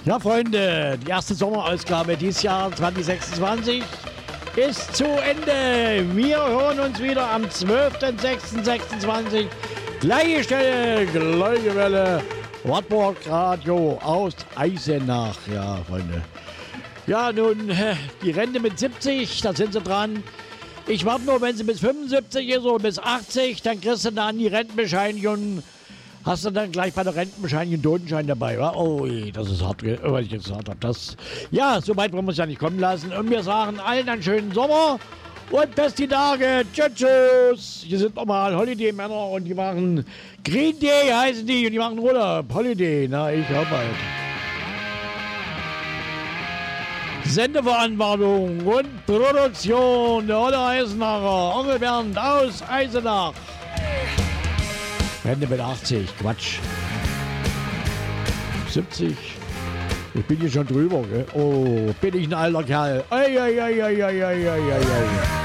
Ja, Freunde, die erste Sommerausgabe dieses Jahr 2026 ist zu Ende. Wir hören uns wieder am 12.06.26. Gleiche Stelle, gleiche Welle. Wartburg Radio aus Eisenach. Ja, Freunde. Ja, nun, die Rente mit 70, da sind sie dran. Ich warte nur, wenn sie bis 75 ist oder bis 80, dann kriegst du dann die Rentenbescheinigung. Hast du dann gleich bei der Rentenbescheinigung einen Totenschein dabei, wa? Oh, das ist hart, was ich jetzt gesagt habe. Ja, so weit wollen wir es ja nicht kommen lassen. Und wir sagen allen einen schönen Sommer und bis die Tage. Tschüss, tschüss. Hier sind nochmal Holiday-Männer und die machen Green Day, heißen die. Und die machen Urlaub. Holiday, na, ich hör bald. Sendeverantwortung und Produktion der Olle Eisenacher. Onkel Bernd aus Eisenach. Rente mit 80, Quatsch. 70. Ich bin hier schon drüber, gell? Oh, bin ich ein alter Kerl. Ei, ei, ei, ei, ei, ei, ei, ei.